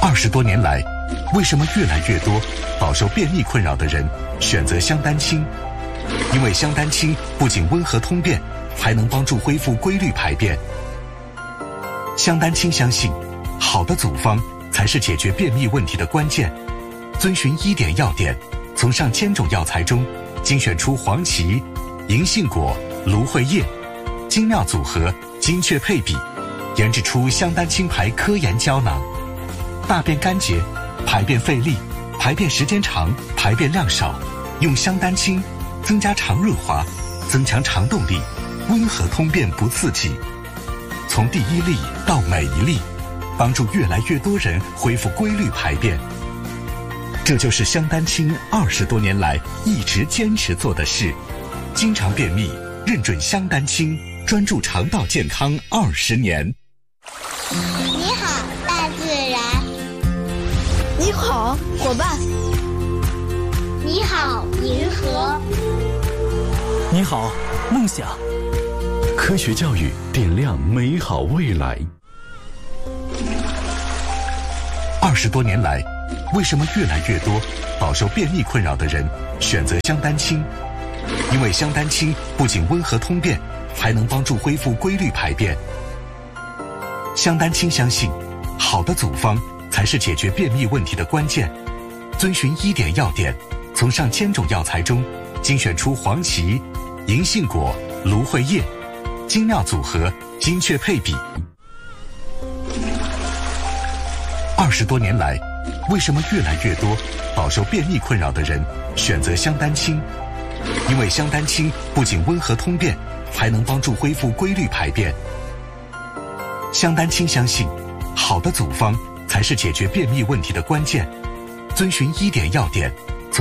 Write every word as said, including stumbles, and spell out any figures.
二十多年来，为什么越来越多饱受便秘困扰的人选择香丹青？因为香丹青不仅温和通便，还能帮助恢复规律排便。香丹青相信，好的组方才是解决便秘问题的关键。遵循医典要点，从上千种药材中精选出黄芪、银杏果、芦荟叶，精妙组合，精确配比，研制出香丹青牌科研胶囊。大便干结、排便费力、排便时间长、排便量少，用香丹青增加肠润滑，增强肠动力，温和通便不刺激。从第一粒到每一粒，帮助越来越多人恢复规律排便。这就是香丹青二十多年来一直坚持做的事。经常便秘，认准香丹青，专注肠道健康二十年。 你好，大自然。 你好，伙伴。 你好，银河。 你好，梦想。 科学教育点亮美好未来。 二十多年来，为什么越来越多饱受便秘困扰的人选择香丹青？因为香丹青不仅温和通便，还能帮助恢复规律排便。香丹青相信，好的组方才是解决便秘问题的关键。遵循医典要点，从上千种药材中精选出黄芪、银杏果、芦荟叶，精妙组合，精确配比。二十多年来，为什么越来越多饱受便秘困扰的人选择香丹青？因为香丹青不仅温和通便，还能帮助恢复规律排便。香丹青相信，好的组方才是解决便秘问题的关键。遵循医典要点，